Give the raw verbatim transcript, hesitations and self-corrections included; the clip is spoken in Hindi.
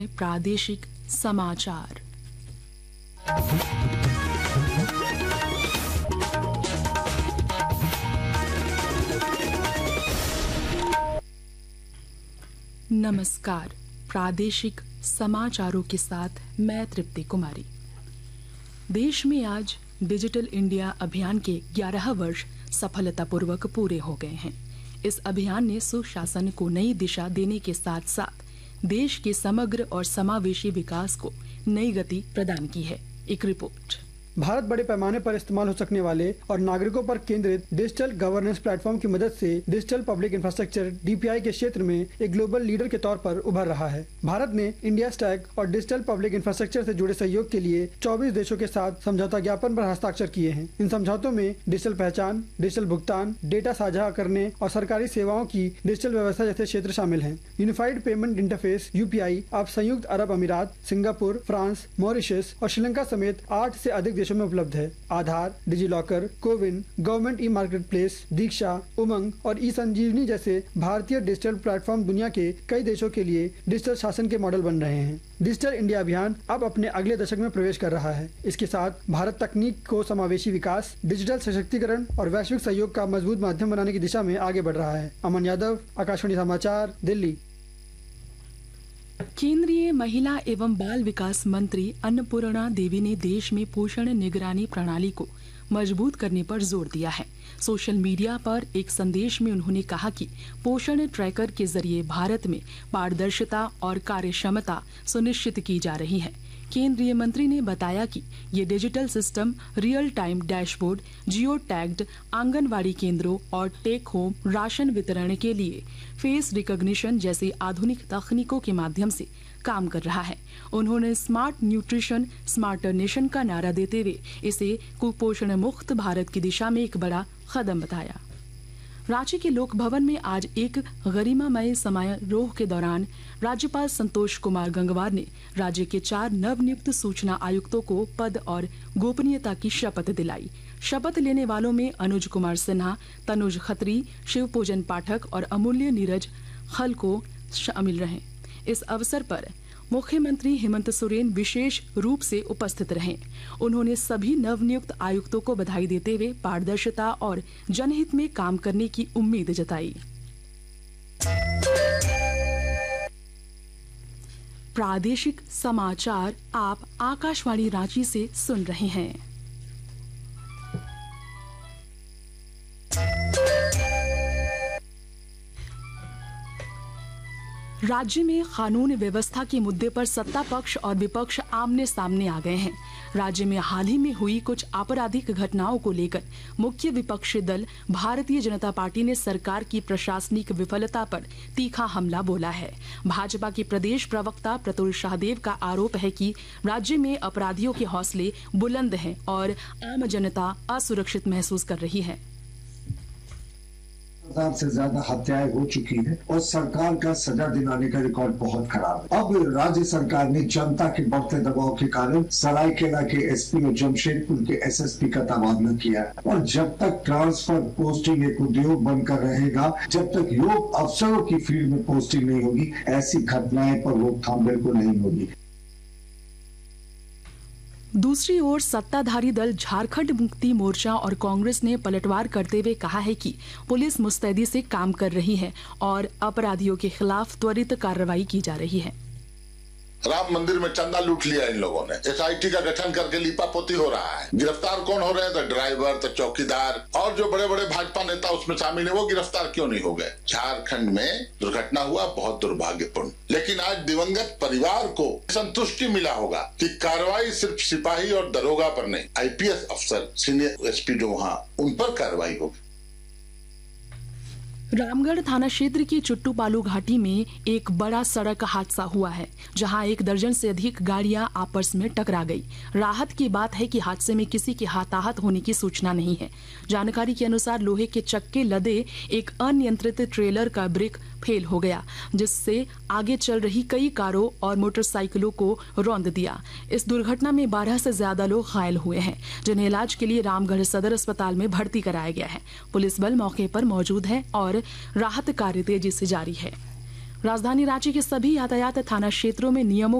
प्रादेशिक समाचार। नमस्कार, प्रादेशिक समाचारों के साथ मैं तृप्ति कुमारी। देश में आज डिजिटल इंडिया अभियान के ग्यारह वर्ष सफलतापूर्वक पूरे हो गए हैं। इस अभियान ने सुशासन को नई दिशा देने के साथ साथ देश के समग्र और समावेशी विकास को नई गति प्रदान की है। एक रिपोर्ट। भारत बड़े पैमाने पर इस्तेमाल हो सकने वाले और नागरिकों पर केंद्रित डिजिटल गवर्नेंस प्लेटफॉर्म की मदद से digital public infrastructure D P I के क्षेत्र में एक ग्लोबल लीडर के तौर पर उभर रहा है। भारत ने इंडिया स्टैक और डिजिटल पब्लिक इंफ्रास्ट्रक्चर से जुड़े सहयोग के लिए चौबीस देशों के साथ समझौता ज्ञापन पर हस्ताक्षर किए हैं। इन समझौतों में डिजिटल पहचान, डिजिटल भुगतान, डेटा साझा करने और सरकारी सेवाओं की डिजिटल व्यवस्था जैसे क्षेत्र शामिल हैं। Unified payment interface U P I अब संयुक्त अरब अमीरात, सिंगापुर, फ्रांस, मॉरिशस और श्रीलंका समेत आठ से अधिक देशों में उपलब्ध है। आधार, DigiLocker, CoWIN, government e market place, दीक्षा, उमंग और ई संजीवनी जैसे भारतीय डिजिटल प्लेटफॉर्म दुनिया के कई देशों के लिए डिजिटल शासन के मॉडल बन रहे हैं। डिजिटल इंडिया अभियान अब अपने अगले दशक में प्रवेश कर रहा है। इसके साथ भारत तकनीक को समावेशी विकास, डिजिटल सशक्तिकरण और वैश्विक सहयोग का मजबूत माध्यम बनाने की दिशा में आगे बढ़ रहा है। अमन यादव, आकाशवाणी समाचार, दिल्ली। केंद्रीय महिला एवं बाल विकास मंत्री अन्नपूर्णा देवी ने देश में पोषण निगरानी प्रणाली को मजबूत करने पर जोर दिया है। सोशल मीडिया पर एक संदेश में उन्होंने कहा कि पोषण ट्रैकर के जरिए भारत में पारदर्शिता और कार्यक्षमता सुनिश्चित की जा रही है। केंद्रीय मंत्री ने बताया कि ये digital system real time dashboard, जियो टैग्ड आंगनवाड़ी केंद्रों और टेक होम राशन वितरण के लिए फेस रिकॉग्निशन जैसी आधुनिक तकनीकों के माध्यम से काम कर रहा है। उन्होंने स्मार्ट न्यूट्रिशन स्मार्टर नेशन का नारा देते हुए इसे कुपोषण मुक्त भारत की दिशा में एक बड़ा कदम बताया। रांची के लोक भवन में आज एक गरिमामय समारोह के दौरान राज्यपाल संतोष कुमार गंगवार ने राज्य के चार नवनियुक्त सूचना आयुक्तों को पद और गोपनीयता की शपथ दिलाई। शपथ लेने वालों में अनुज कुमार सिन्हा, तनुज खत्री, शिवपूजन पाठक और अमूल्य नीरज खल को शामिल रहे। इस अवसर पर मुख्यमंत्री हेमंत सोरेन विशेष रूप से उपस्थित रहे। उन्होंने सभी नवनियुक्त आयुक्तों को बधाई देते हुए पारदर्शिता और जनहित में काम करने की उम्मीद जताई। प्रादेशिक समाचार आप आकाशवाणी रांची से सुन रहे हैं। राज्य में कानून व्यवस्था के मुद्दे पर सत्ता पक्ष और विपक्ष आमने सामने आ गए हैं। राज्य में हाल ही में हुई कुछ आपराधिक घटनाओं को लेकर मुख्य विपक्षी दल भारतीय जनता पार्टी ने सरकार की प्रशासनिक विफलता पर तीखा हमला बोला है। भाजपा के प्रदेश प्रवक्ता प्रतुल शाहदेव का आरोप है कि राज्य में अपराधियों के हौसले बुलंद हैं और आम जनता असुरक्षित महसूस कर रही है। हजार से ज्यादा हत्याएं हो चुकी है और सरकार का सजा दिलाने का रिकॉर्ड बहुत खराब है। अब राज्य सरकार ने जनता के बढ़ते दबाव के कारण सरायकेला के एस पी और जमशेदपुर के एस एस पी का तबादला किया है और जब तक ट्रांसफर पोस्टिंग एक उद्योग बनकर रहेगा, जब तक योग अफसरों की फील्ड में पोस्टिंग नहीं होगी, ऐसी घटनाएं पर रोकथाम बिल्कुल नहीं होगी। दूसरी ओर सत्ताधारी दल झारखंड मुक्ति मोर्चा और कांग्रेस ने पलटवार करते हुए कहा है कि पुलिस मुस्तैदी से काम कर रही है और अपराधियों के खिलाफ त्वरित कार्रवाई की जा रही है। राम मंदिर में चंदा लूट लिया इन लोगों ने। एस आई टी का गठन करके लीपापोती हो रहा है। गिरफ्तार कौन हो रहे हैं? तो ड्राइवर, तो चौकीदार और जो बड़े बड़े भाजपा नेता उसमें शामिल है, वो गिरफ्तार क्यों नहीं हो गए? झारखंड में दुर्घटना हुआ, बहुत दुर्भाग्यपूर्ण, लेकिन आज दिवंगत परिवार को संतुष्टि मिला होगा कि कार्रवाई सिर्फ सिपाही और दरोगा पर नहीं, आई पी एस अफसर, सीनियर एस पी जो वहाँ, उन पर कार्रवाई होगी। रामगढ़ थाना क्षेत्र की चुट्टूपालू घाटी में एक बड़ा सड़क हादसा हुआ है, जहां एक दर्जन से अधिक गाड़ियां आपस में टकरा गई। राहत की बात है कि हादसे में किसी के हताहत होने की सूचना नहीं है। जानकारी के अनुसार लोहे के चक्के लदे एक अनियंत्रित ट्रेलर का ब्रेक फेल हो गया, जिससे आगे चल रही कई कारों और मोटरसाइकिलों को रौंद दिया। इस दुर्घटना में बारह से ज्यादा लोग घायल हुए हैं, जिन्हें इलाज के लिए रामगढ़ सदर अस्पताल में भर्ती कराया गया है। पुलिस बल मौके पर मौजूद है और राहत कार्य तेजी से जारी है। राजधानी रांची के सभी यातायात थाना क्षेत्रों में नियमों